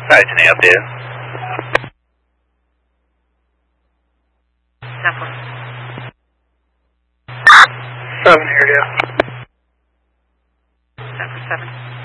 Alright, any update? 7 here, yeah. 7 for 7.